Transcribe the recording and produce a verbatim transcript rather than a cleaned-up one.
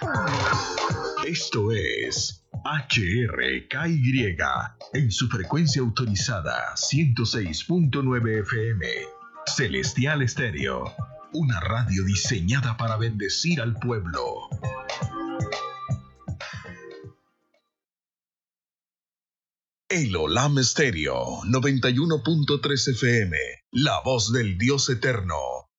Esto es H R K Y en su frecuencia autorizada ciento seis punto nueve F M. Celestial Estéreo, una radio diseñada para bendecir al pueblo. El Olam Estéreo noventa y uno punto tres F M, la voz del Dios eterno,